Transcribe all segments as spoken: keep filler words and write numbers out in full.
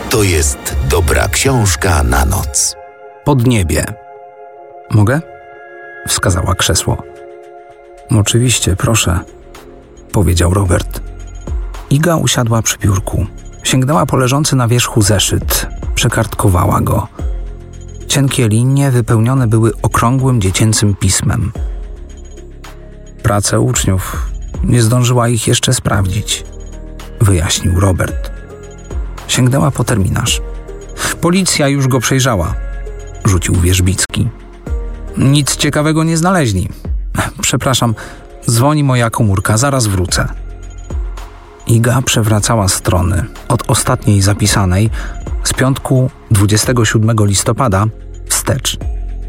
To jest dobra książka na noc. Podniebie. Mogę? Wskazała krzesło. Oczywiście, proszę, powiedział Robert. Iga usiadła przy biurku. Sięgnęła po leżący na wierzchu zeszyt. Przekartkowała go. Cienkie linie wypełnione były okrągłym dziecięcym pismem. Prace uczniów. Nie zdążyła ich jeszcze sprawdzić, wyjaśnił Robert. Sięgnęła po terminarz. Policja już go przejrzała, rzucił Wierzbicki. Nic ciekawego nie znaleźli. Przepraszam, dzwoni moja komórka, zaraz wrócę. Iga przewracała strony od ostatniej zapisanej z piątku dwudziestego siódmego listopada wstecz.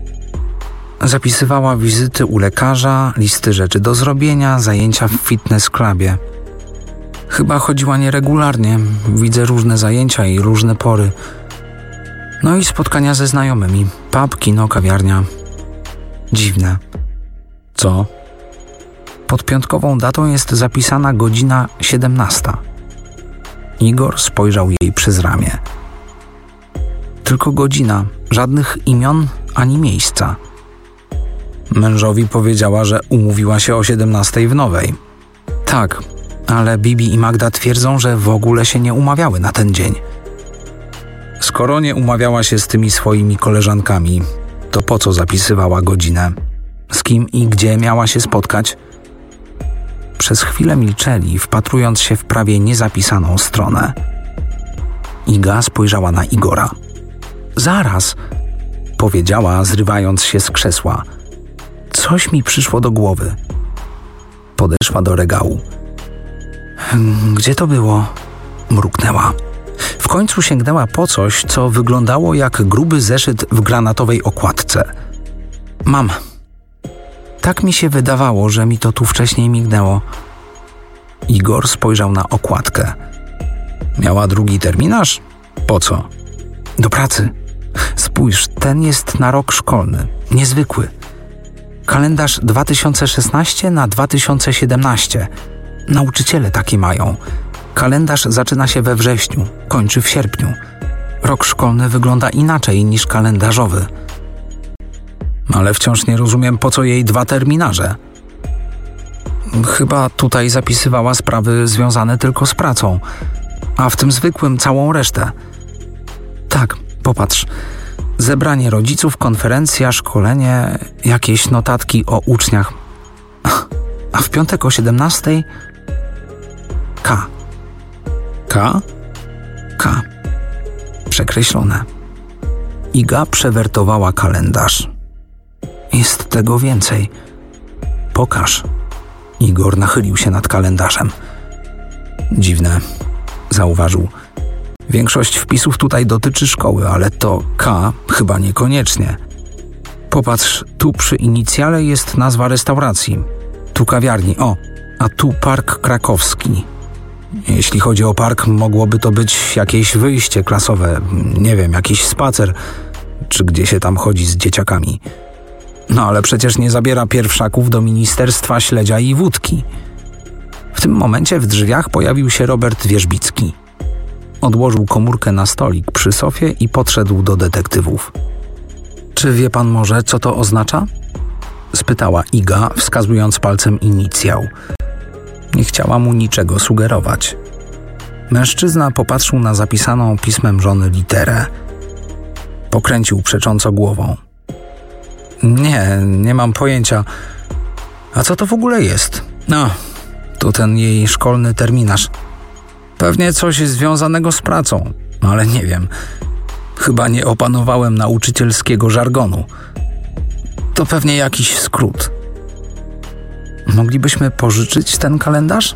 Zapisywała wizyty u lekarza, listy rzeczy do zrobienia, zajęcia w fitness clubie. Chyba chodziła nieregularnie, widzę różne zajęcia i różne pory. No i spotkania ze znajomymi, pub, kino, kawiarnia. Dziwne. Co? Pod piątkową datą jest zapisana godzina siedemnasta. Igor spojrzał jej przez ramię. Tylko godzina, żadnych imion ani miejsca. Mężowi powiedziała, że umówiła się o siedemnastej w Nowej. Tak, ale Bibi i Magda twierdzą, że w ogóle się nie umawiały na ten dzień. Skoro nie umawiała się z tymi swoimi koleżankami, to po co zapisywała godzinę? Z kim i gdzie miała się spotkać? Przez chwilę milczeli, wpatrując się w prawie niezapisaną stronę. Iga spojrzała na Igora. Zaraz, powiedziała, zrywając się z krzesła. Coś mi przyszło do głowy. Podeszła do regału. Gdzie to było? Mruknęła. W końcu sięgnęła po coś, co wyglądało jak gruby zeszyt w granatowej okładce. Mam. Tak mi się wydawało, że mi to tu wcześniej mignęło. Igor spojrzał na okładkę. Miała drugi terminarz? Po co? Do pracy. Spójrz, ten jest na rok szkolny. Niezwykły. Kalendarz dwa tysiące szesnasty na dwa tysiące siedemnaście. Nauczyciele takie mają. Kalendarz zaczyna się we wrześniu, kończy w sierpniu. Rok szkolny wygląda inaczej niż kalendarzowy. Ale wciąż nie rozumiem, po co jej dwa terminarze. Chyba tutaj zapisywała sprawy związane tylko z pracą, a w tym zwykłym całą resztę. Tak, popatrz. Zebranie rodziców, konferencja, szkolenie, jakieś notatki o uczniach. A w piątek o siedemnastej K. K? K. Przekreślone. Iga przewertowała kalendarz. Jest tego więcej. Pokaż. Igor nachylił się nad kalendarzem. Dziwne, zauważył. Większość wpisów tutaj dotyczy szkoły, ale to K chyba niekoniecznie. Popatrz, tu przy inicjale jest nazwa restauracji. Tu kawiarni, o, a tu Park Krakowski. Jeśli chodzi o park, mogłoby to być jakieś wyjście klasowe, nie wiem, jakiś spacer, czy gdzie się tam chodzi z dzieciakami. No ale przecież nie zabiera pierwszaków do Ministerstwa Śledzia i Wódki. W tym momencie w drzwiach pojawił się Robert Wierzbicki. Odłożył komórkę na stolik przy sofie i podszedł do detektywów. Czy wie pan może, co to oznacza? Spytała Iga, wskazując palcem inicjał. Nie chciała mu niczego sugerować. Mężczyzna popatrzył na zapisaną pismem żony literę. Pokręcił przecząco głową. Nie, nie mam pojęcia. A co to w ogóle jest? No, to ten jej szkolny terminarz. Pewnie coś związanego z pracą, ale nie wiem. Chyba nie opanowałem nauczycielskiego żargonu. To pewnie jakiś skrót. Moglibyśmy pożyczyć ten kalendarz?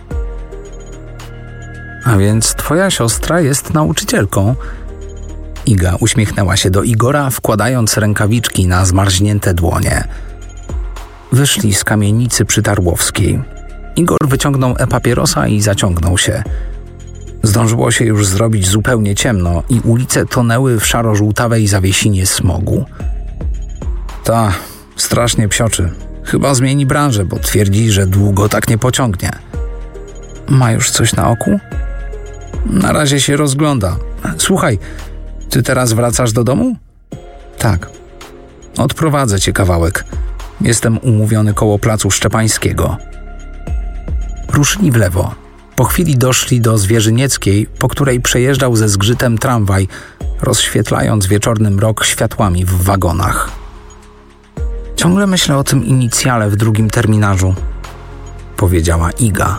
A więc twoja siostra jest nauczycielką. Iga uśmiechnęła się do Igora, wkładając rękawiczki na zmarznięte dłonie. Wyszli z kamienicy przy Tarłowskiej. Igor wyciągnął e-papierosa i zaciągnął się. Zdążyło się już zrobić zupełnie ciemno i ulice tonęły w szaro-żółtawej zawiesinie smogu. Ta, strasznie psioczy. Chyba zmieni branżę, bo twierdzi, że długo tak nie pociągnie. Ma już coś na oku? Na razie się rozgląda, Słuchaj, ty teraz wracasz do domu? Tak. Odprowadzę cię kawałek. Jestem umówiony koło placu Szczepańskiego. Ruszyli w lewo. Po chwili doszli do Zwierzynieckiej, po której przejeżdżał ze zgrzytem tramwaj, rozświetlając wieczorny mrok światłami w wagonach. Ciągle myślę o tym inicjale w drugim terminarzu, powiedziała Iga.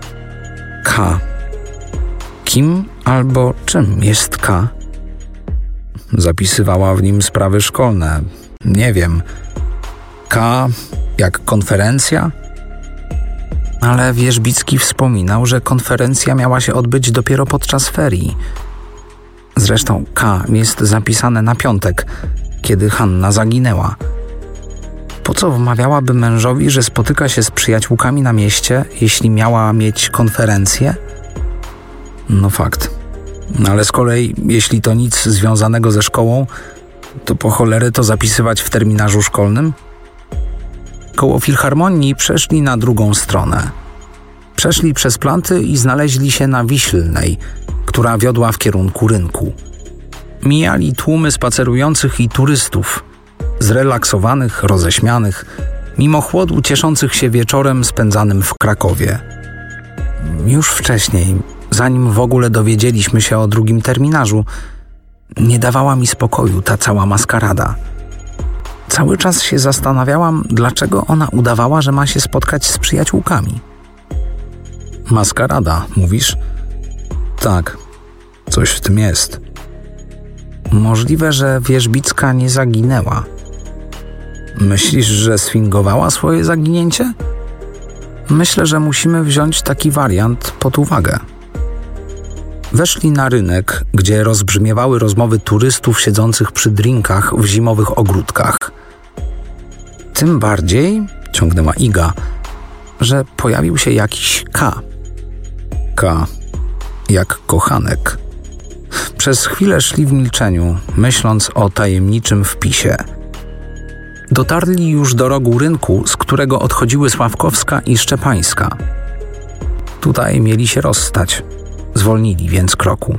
K. Kim albo czym jest K? Zapisywała w nim sprawy szkolne. Nie wiem. K jak konferencja? Ale Wierzbicki wspominał, że konferencja miała się odbyć dopiero podczas ferii. Zresztą K jest zapisane na piątek, kiedy Hanna zaginęła. Po co wmawiałaby mężowi, że spotyka się z przyjaciółkami na mieście, jeśli miała mieć konferencję? No fakt. Ale z kolei, jeśli to nic związanego ze szkołą, to po cholery to zapisywać w terminarzu szkolnym? Koło Filharmonii przeszli na drugą stronę. Przeszli przez planty i znaleźli się na Wiślnej, która wiodła w kierunku rynku. Mijali tłumy spacerujących i turystów, zrelaksowanych, roześmianych, mimo chłodu cieszących się wieczorem spędzanym w Krakowie. Już wcześniej, zanim w ogóle dowiedzieliśmy się o drugim terminarzu, nie dawała mi spokoju ta cała maskarada. Cały czas się zastanawiałam, dlaczego ona udawała, że ma się spotkać z przyjaciółkami. Maskarada, mówisz? Tak, coś w tym jest. Możliwe, że Wierzbicka nie zaginęła. Myślisz, że sfingowała swoje zaginięcie? Myślę, że musimy wziąć taki wariant pod uwagę. Weszli na rynek, gdzie rozbrzmiewały rozmowy turystów siedzących przy drinkach w zimowych ogródkach. Tym bardziej, ciągnęła Iga, że pojawił się jakiś K. K, jak kochanek. Przez chwilę szli w milczeniu, myśląc o tajemniczym wpisie. Dotarli już do rogu rynku, z którego odchodziły Sławkowska i Szczepańska. Tutaj mieli się rozstać. Zwolnili więc kroku.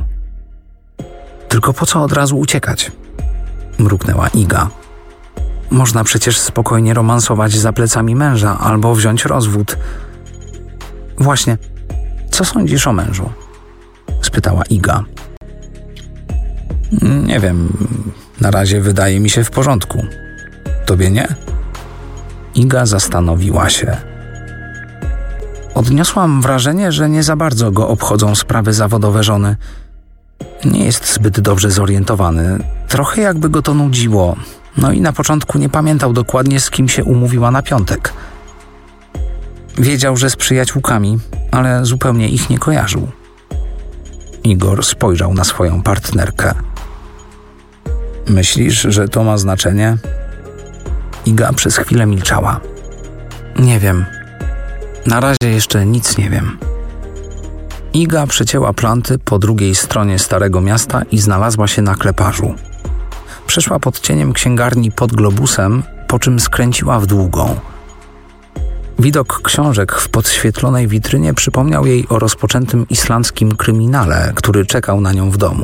Tylko po co od razu uciekać? Mruknęła Iga. Można przecież spokojnie romansować za plecami męża albo wziąć rozwód. Właśnie, co sądzisz o mężu? Spytała Iga. Nie wiem, na razie wydaje mi się w porządku. Tobie nie? Iga zastanowiła się. Odniosłam wrażenie, że nie za bardzo go obchodzą sprawy zawodowe żony. Nie jest zbyt dobrze zorientowany. Trochę jakby go to nudziło. No i na początku nie pamiętał dokładnie, z kim się umówiła na piątek. Wiedział, że z przyjaciółkami, ale zupełnie ich nie kojarzył. Igor spojrzał na swoją partnerkę. Myślisz, że to ma znaczenie? Iga przez chwilę milczała. Nie wiem. Na razie jeszcze nic nie wiem. Iga przecięła planty po drugiej stronie Starego Miasta i znalazła się na Kleparzu. Przeszła pod cieniem księgarni pod Globusem, po czym skręciła w Długą. Widok książek w podświetlonej witrynie przypomniał jej o rozpoczętym islandzkim kryminale, który czekał na nią w domu.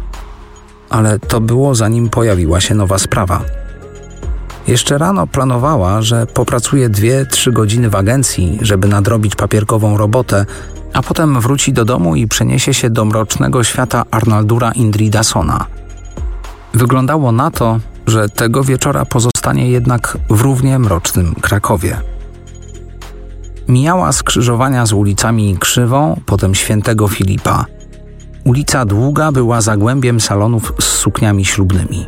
Ale to było, zanim pojawiła się nowa sprawa. Jeszcze rano planowała, że popracuje dwie, trzy godziny w agencji, żeby nadrobić papierkową robotę, a potem wróci do domu i przeniesie się do mrocznego świata Arnaldura Indridasona. Wyglądało na to, że tego wieczora pozostanie jednak w równie mrocznym Krakowie. Mijała skrzyżowania z ulicami Krzywą, potem Świętego Filipa. Ulica Długa była zagłębiem salonów z sukniami ślubnymi.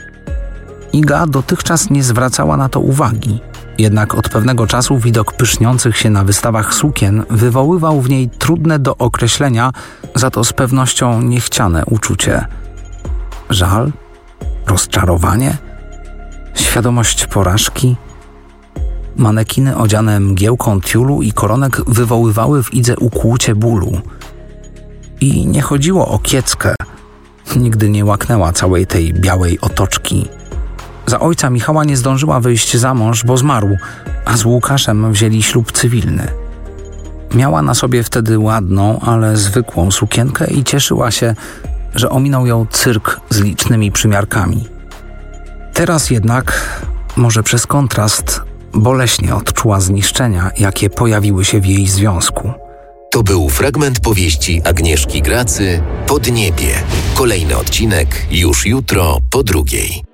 Iga dotychczas nie zwracała na to uwagi, jednak od pewnego czasu widok pyszniących się na wystawach sukien wywoływał w niej trudne do określenia, za to z pewnością niechciane uczucie. Żal? Rozczarowanie? Świadomość porażki? Manekiny odziane mgiełką tiulu i koronek wywoływały w Idze ukłucie bólu. I nie chodziło o kieckę. Nigdy nie łaknęła całej tej białej otoczki. Za ojca Michała nie zdążyła wyjść za mąż, bo zmarł, a z Łukaszem wzięli ślub cywilny. Miała na sobie wtedy ładną, ale zwykłą sukienkę i cieszyła się, że ominął ją cyrk z licznymi przymiarkami. Teraz jednak, może przez kontrast, boleśnie odczuła zniszczenia, jakie pojawiły się w jej związku. To był fragment powieści Agnieszki Gracy Podniebie. Kolejny odcinek już jutro po drugiej.